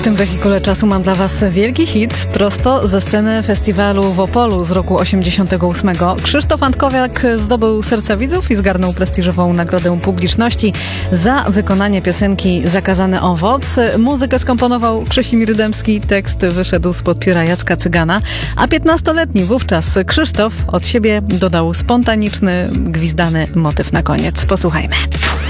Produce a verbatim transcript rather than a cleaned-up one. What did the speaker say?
tym wehikule czasu mam dla Was wielki hit prosto ze sceny festiwalu w Opolu z roku osiemdziesiątego ósmego. Krzysztof Antkowiak zdobył serca widzów i zgarnął prestiżową nagrodę publiczności za wykonanie piosenki Zakazany owoc. Muzykę skomponował Krzesimir Dębski, tekst wyszedł spod pióra Jacka Cygana, a piętnastoletni wówczas Krzysztof od siebie dodał spontaniczny, gwizdany motyw na koniec. Posłuchajmy.